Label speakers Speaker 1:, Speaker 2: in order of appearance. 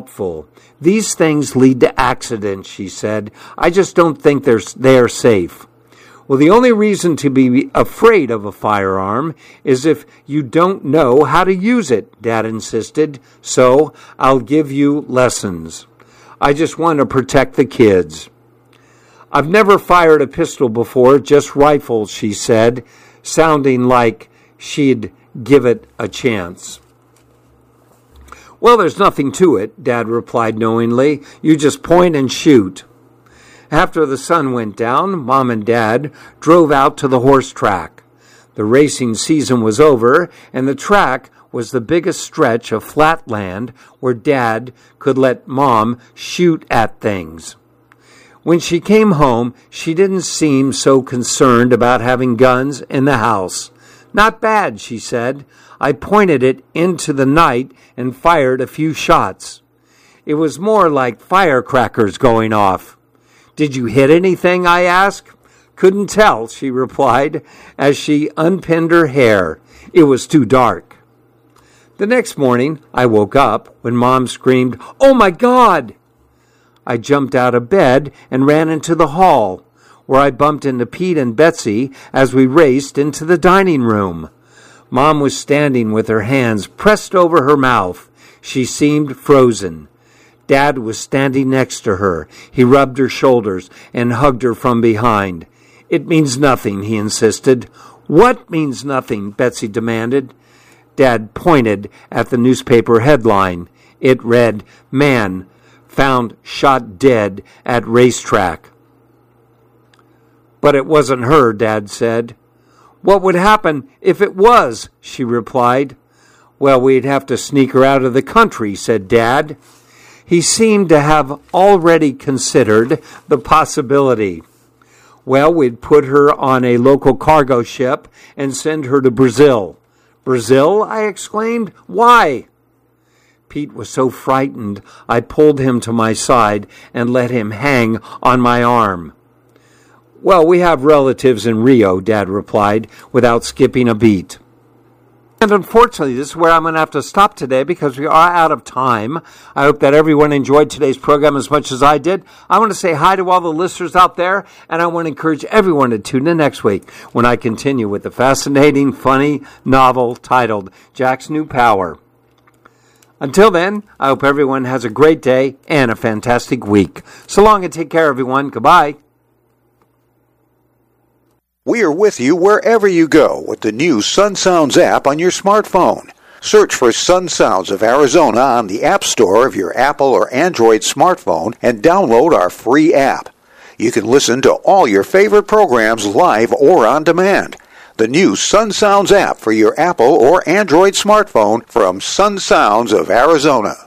Speaker 1: doubtful. These things lead to accidents, she said. I just don't think they're safe. Well, the only reason to be afraid of a firearm is if you don't know how to use it, Dad insisted. So I'll give you lessons. I just want to protect the kids. I've never fired a pistol before, just rifles, she said, sounding like she'd give it a chance. Well, there's nothing to it, Dad replied knowingly. You just point and shoot. After the sun went down, Mom and Dad drove out to the horse track. The racing season was over, and the track was the biggest stretch of flat land where Dad could let Mom shoot at things. When she came home, she didn't seem so concerned about having guns in the house. Not bad, she said. I pointed it into the night and fired a few shots. It was more like firecrackers going off. Did you hit anything, I asked. Couldn't tell, she replied, as she unpinned her hair. It was too dark. The next morning, I woke up when Mom screamed, "Oh, my God!" I jumped out of bed and ran into the hall, where I bumped into Pete and Betsy as we raced into the dining room. Mom was standing with her hands pressed over her mouth. She seemed frozen. Dad was standing next to her. He rubbed her shoulders and hugged her from behind. It means nothing, he insisted. What means nothing? Betsy demanded. Dad pointed at the newspaper headline. It read, "Man found shot dead at racetrack." But it wasn't her, Dad said. What would happen if it was? She replied. Well, we'd have to sneak her out of the country, said Dad. He seemed to have already considered the possibility. Well, we'd put her on a local cargo ship and send her to Brazil. Brazil? I exclaimed. Why? Pete was so frightened, I pulled him to my side and let him hang on my arm. Well, we have relatives in Rio, Dad replied, without skipping a beat. And unfortunately, this is where I'm going to have to stop today because we are out of time. I hope that everyone enjoyed today's program as much as I did. I want to say hi to all the listeners out there, and I want to encourage everyone to tune in next week when I continue with the fascinating, funny novel titled Jack's New Power. Until then, I hope everyone has a great day and a fantastic week. So long and take care, everyone. Goodbye.
Speaker 2: We are with you wherever you go with the new Sun Sounds app on your smartphone. Search for Sun Sounds of Arizona on the App Store of your Apple or Android smartphone and download our free app. You can listen to all your favorite programs live or on demand. The new Sun Sounds app for your Apple or Android smartphone from Sun Sounds of Arizona.